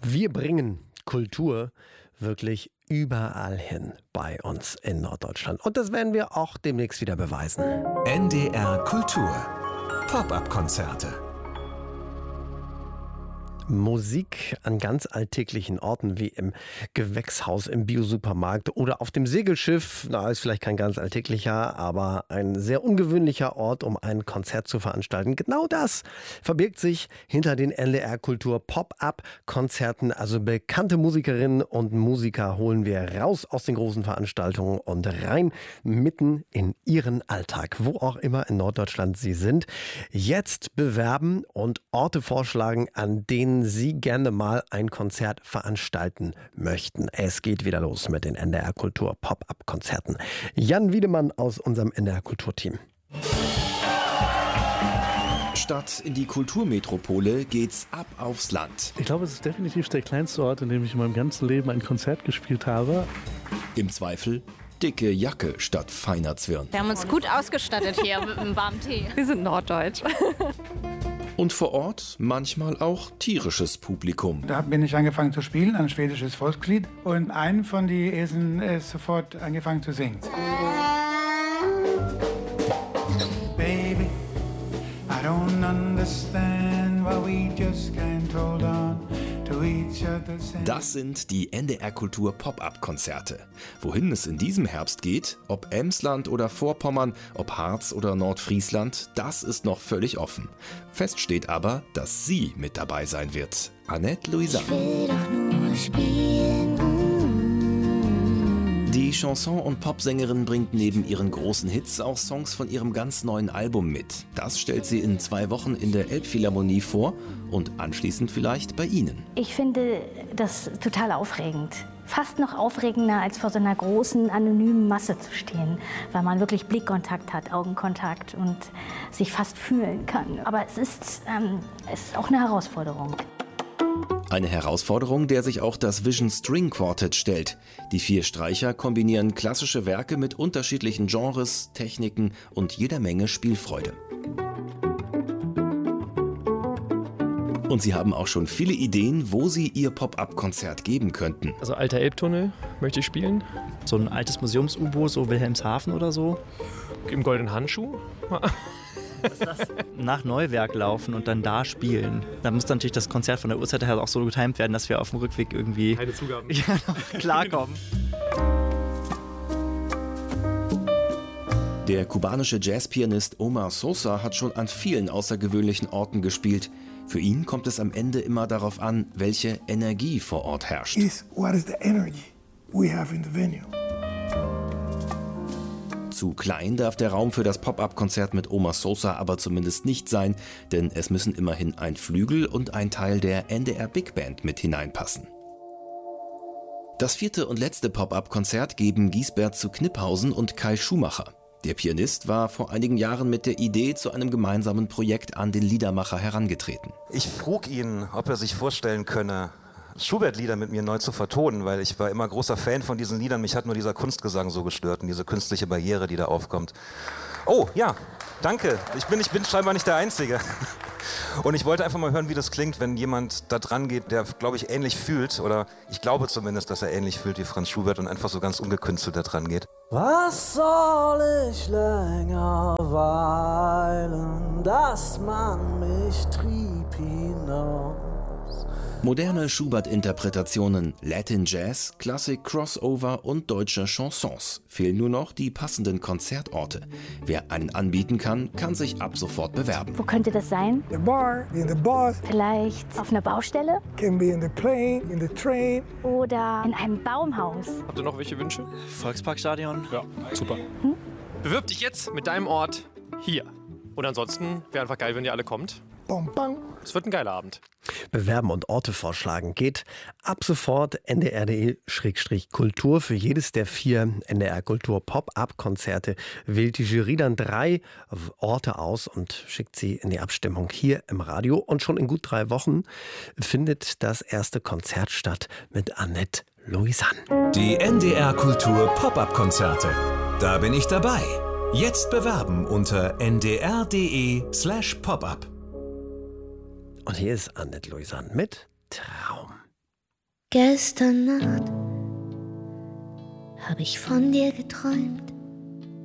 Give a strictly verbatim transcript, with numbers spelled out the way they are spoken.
Wir bringen Kultur wirklich überall hin bei uns in Norddeutschland. Und das werden wir auch demnächst wieder beweisen. N D R Kultur. Pop-up-Konzerte. Musik an ganz alltäglichen Orten wie im Gewächshaus, im Biosupermarkt oder auf dem Segelschiff. Na, ist vielleicht kein ganz alltäglicher, aber ein sehr ungewöhnlicher Ort, um ein Konzert zu veranstalten. Genau das verbirgt sich hinter den N D R Kultur Pop-up-Konzerten. Also bekannte Musikerinnen und Musiker holen wir raus aus den großen Veranstaltungen und rein mitten in ihren Alltag, wo auch immer in Norddeutschland sie sind. Jetzt bewerben und Orte vorschlagen, an denen Sie gerne mal ein Konzert veranstalten möchten. Es geht wieder los mit den N D R Kultur Pop-up-Konzerten. Jan Wiedemann aus unserem N D R Kulturteam. Statt in die Kulturmetropole geht's ab aufs Land. Ich glaube, es ist definitiv der kleinste Ort, in dem ich in meinem ganzen Leben ein Konzert gespielt habe. Im Zweifel dicke Jacke statt feiner Zwirn. Wir haben uns gut ausgestattet hier mit einem warmen Tee. Wir sind norddeutsch. Und vor Ort manchmal auch tierisches Publikum. Da bin ich angefangen zu spielen, ein schwedisches Volkslied. Und ein von den Eseln ist sofort angefangen zu singen. Baby, I don't understand why we just can't hold on to each other's hands. Das sind die N D R Kultur Pop-up-Konzerte. Wohin es in diesem Herbst geht, ob Emsland oder Vorpommern, ob Harz oder Nordfriesland, das ist noch völlig offen. Fest steht aber, dass sie mit dabei sein wird. Annette Louisanne. Ich will doch nur spielen. Die Chanson- und Popsängerin bringt neben ihren großen Hits auch Songs von ihrem ganz neuen Album mit. Das stellt sie in zwei Wochen in der Elbphilharmonie vor und anschließend vielleicht bei Ihnen. Ich finde das total aufregend. Fast noch aufregender, als vor so einer großen, anonymen Masse zu stehen, weil man wirklich Blickkontakt hat, Augenkontakt und sich fast fühlen kann. Aber es ist, ähm, es ist auch eine Herausforderung. Eine Herausforderung, der sich auch das Vision String Quartet stellt. Die vier Streicher kombinieren klassische Werke mit unterschiedlichen Genres, Techniken und jeder Menge Spielfreude. Und sie haben auch schon viele Ideen, wo sie ihr Pop-up-Konzert geben könnten. Also alter Elbtunnel möchte ich spielen. So ein altes Museums-U-Boot, so Wilhelmshaven oder so. Im Goldenen Handschuh. Nach Neuwerk laufen und dann da spielen. Da muss natürlich das Konzert von der Uhrzeit her auch so getimt werden, dass wir auf dem Rückweg irgendwie keine Zugaben ja, noch klarkommen. Der kubanische Jazzpianist Omar Sosa hat schon an vielen außergewöhnlichen Orten gespielt. Für ihn kommt es am Ende immer darauf an, welche Energie vor Ort herrscht. Is what is the energy we have in the venue? Zu klein darf der Raum für das Pop-up-Konzert mit Omar Sosa aber zumindest nicht sein, denn es müssen immerhin ein Flügel und ein Teil der N D R Big Band mit hineinpassen. Das vierte und letzte Pop-up-Konzert geben Giesbert zu Kniphausen und Kai Schumacher. Der Pianist war vor einigen Jahren mit der Idee zu einem gemeinsamen Projekt an den Liedermacher herangetreten. Ich frug ihn, ob er sich vorstellen könne, Schubert-Lieder mit mir neu zu vertonen, weil ich war immer großer Fan von diesen Liedern. Mich hat nur dieser Kunstgesang so gestört und diese künstliche Barriere, die da aufkommt. Oh, ja, danke. Ich bin, ich bin scheinbar nicht der Einzige. Und ich wollte einfach mal hören, wie das klingt, wenn jemand da dran geht, der, glaube ich, ähnlich fühlt, oder ich glaube zumindest, dass er ähnlich fühlt wie Franz Schubert und einfach so ganz ungekünstelt da dran geht. Was soll ich länger weilen, dass man mich trieb hinaus? Moderne Schubert-Interpretationen, Latin Jazz, Klassik, Crossover und deutsche Chansons. Fehlen nur noch die passenden Konzertorte. Wer einen anbieten kann, kann sich ab sofort bewerben. Wo könnte das sein? The bar, in the bus. Vielleicht auf einer Baustelle? Can be in the plane, in the train. Oder in einem Baumhaus? Habt ihr noch welche Wünsche? Volksparkstadion? Ja, super. Hm? Bewirb dich jetzt mit deinem Ort hier. Und ansonsten wäre einfach geil, wenn ihr alle kommt. Bom, bom. Es wird ein geiler Abend. Bewerben und Orte vorschlagen geht ab sofort N D R punkt de Kultur. Für jedes der vier N D R Kultur Pop-up-Konzerte wählt die Jury dann drei Orte aus und schickt sie in die Abstimmung hier im Radio. Und schon in gut drei Wochen findet das erste Konzert statt mit Annette Louisanne. Die N D R Kultur Pop-up-Konzerte. Da bin ich dabei. Jetzt bewerben unter n d r punkt de slash pop up. Und hier ist Annette Louisanne mit Traum. Gestern Nacht hab ich von dir geträumt.